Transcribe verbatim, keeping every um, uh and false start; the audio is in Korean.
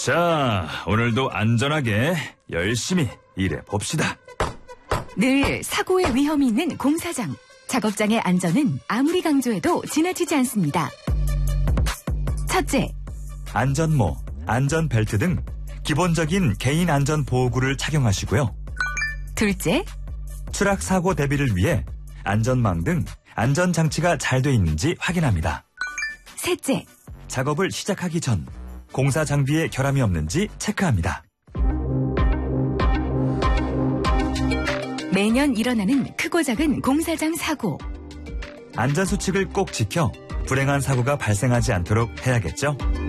자, 오늘도 안전하게 열심히 일해 봅시다. 늘 사고의 위험이 있는 공사장. 작업장의 안전은 아무리 강조해도 지나치지 않습니다. 첫째, 안전모, 안전벨트 등 기본적인 개인 안전 보호구를 착용하시고요. 둘째, 추락 사고 대비를 위해 안전망 등 안전장치가 잘 돼 있는지 확인합니다. 셋째, 작업을 시작하기 전 공사 장비에 결함이 없는지 체크합니다. 매년 일어나는 크고 작은 공사장 사고. 안전수칙을 꼭 지켜 불행한 사고가 발생하지 않도록 해야겠죠?